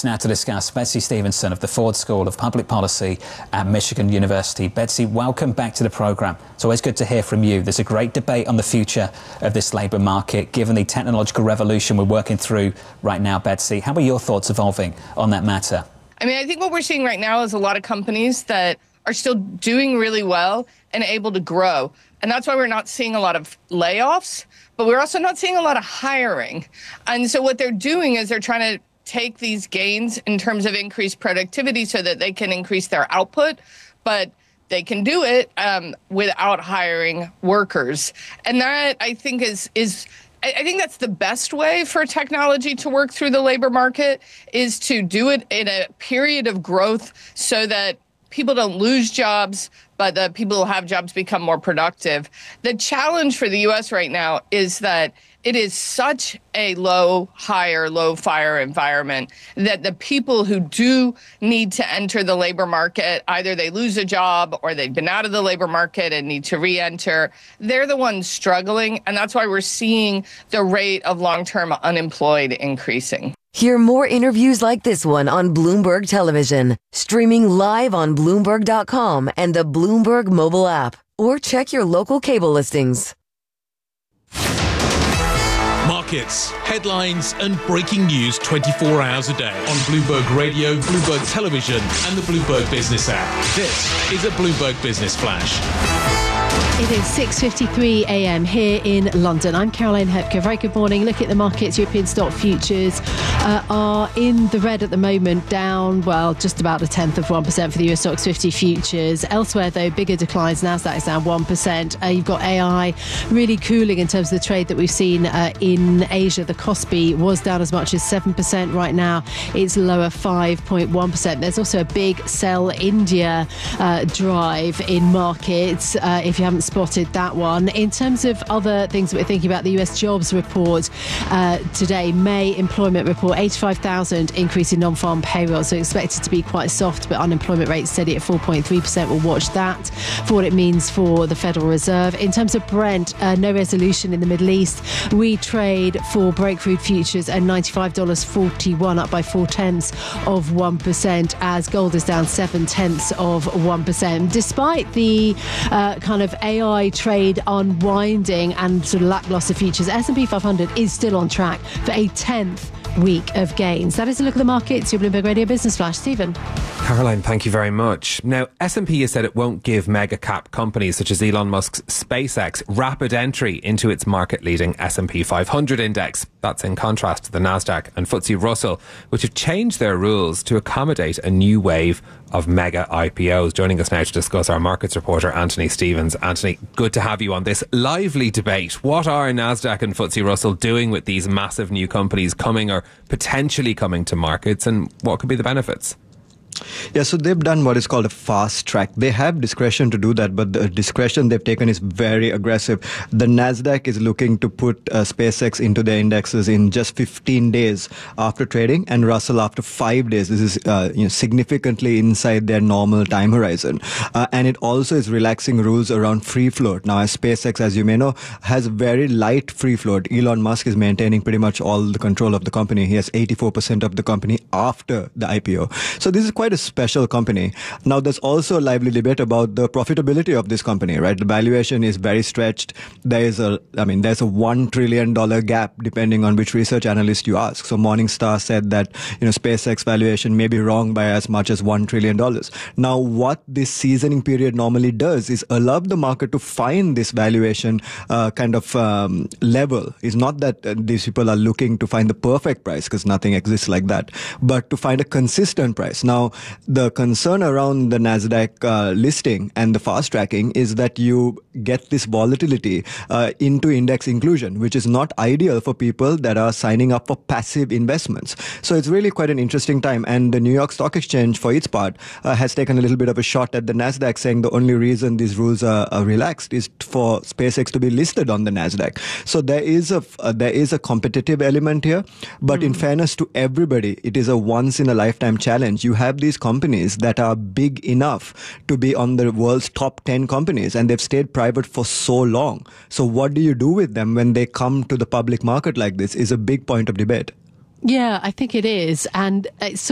us now to discuss Betsy Stevenson of the Ford School of Public Policy at Michigan University. Betsy, welcome back to the programme. It's always good to hear from you. There's a great debate on the future of this labour market, given the technological revolution we're working through right now. Betsy, how are your thoughts evolving on that matter? I mean, I think what we're seeing right now is a lot of companies that are still doing really well and able to grow. And that's why we're not seeing a lot of layoffs, but we're also not seeing a lot of hiring. And so what they're doing is they're trying to take these gains in terms of increased productivity so that they can increase their output, but they can do it without hiring workers. And that, I think, I think that's the best way for technology to work through the labor market, is to do it in a period of growth so that people don't lose jobs, but the people who have jobs become more productive. The challenge for the U.S. right now is that it is such a low hire, low fire environment that the people who do need to enter the labor market, either they lose a job or they've been out of the labor market and need to re-enter, they're the ones struggling. And that's why we're seeing the rate of long-term unemployed increasing. Hear more interviews like this one on Bloomberg Television, streaming live on Bloomberg.com and the Bloomberg mobile app, or check your local cable listings. Markets, headlines and breaking news 24 hours a day on Bloomberg Radio, Bloomberg Television and the Bloomberg Business app. This is a Bloomberg Business Flash. It is 6:53 a.m. here in London. I'm Caroline Hepker. Very good morning. Look at the markets. European stock futures are in the red at the moment, down, well, just about 0.1% for the US Stocks 50 futures. Elsewhere, though, bigger declines. Nasdaq is down 1%. You've got AI really cooling in terms of the trade that we've seen in Asia. The Kospi was down as much as 7% right now. It's lower 5.1%. There's also a big sell India drive in markets, if you haven't spotted that one. In terms of other things that we're thinking about, the US jobs report today, May employment report, 85,000 increase in non-farm payroll, so expected to be quite soft, but unemployment rate steady at 4.3%. We'll watch that for what it means for the Federal Reserve. In terms of Brent, no resolution in the Middle East. We trade for breakthrough futures at $95.41, up by 0.4%, as gold is down 0.7%. Despite the kind of AI trade unwinding and sort of lackluster futures, S&P 500 is still on track for a 10th week of gains. That is a look at the markets. Your Bloomberg Radio Business Flash. Stephen. Caroline, thank you very much. Now, S&P has said it won't give mega cap companies such as Elon Musk's SpaceX rapid entry into its market-leading S&P 500 index. That's in contrast to the Nasdaq and FTSE Russell, which have changed their rules to accommodate a new wave of mega IPOs. Joining us now to discuss, our markets reporter Anthony Stevens. Anthony, good to have you on this lively debate. What are Nasdaq and FTSE Russell doing with these massive new companies coming or potentially coming to markets, and what could be the benefits? Yeah, so they've done what is called a fast track. They have discretion to do that, but the discretion they've taken is very aggressive. The Nasdaq is looking to put SpaceX into their indexes in just 15 days after trading, and Russell after 5 days. This is significantly inside their normal time horizon. And it also is relaxing rules around free float. Now, as SpaceX, as you may know, has very light free float. Elon Musk is maintaining pretty much all the control of the company. He has 84% of the company after the IPO. So this is quite a special company. Now, there's also a lively debate about the profitability of this company, right? The valuation is very stretched. There's a $1 trillion gap depending on which research analyst you ask. So Morningstar said that, SpaceX valuation may be wrong by as much as $1 trillion. Now, what this seasoning period normally does is allow the market to find this valuation level. It's not that these people are looking to find the perfect price, because nothing exists like that, but to find a consistent price. Now, the concern around the Nasdaq listing and the fast tracking is that you get this volatility into index inclusion, which is not ideal for people that are signing up for passive investments. So it's really quite an interesting time. And the New York Stock Exchange, for its part, has taken a little bit of a shot at the Nasdaq, saying the only reason these rules are relaxed is for SpaceX to be listed on the Nasdaq. So there is a competitive element here. But in fairness to everybody, it is a once in a lifetime challenge. You have these companies that are big enough to be on the world's top 10 companies, and they've stayed private for so long. So what do you do with them when they come to the public market like this is a big point of debate. Yeah, I think it is. And it's